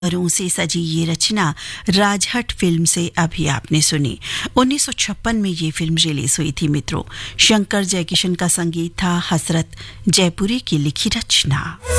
स्वरों से सजी ये रचना राजहट फिल्म से अभी आपने सुनी। 1956 में ये फिल्म रिलीज हुई थी मित्रों। शंकर जयकिशन का संगीत था, हसरत जयपुरी की लिखी रचना।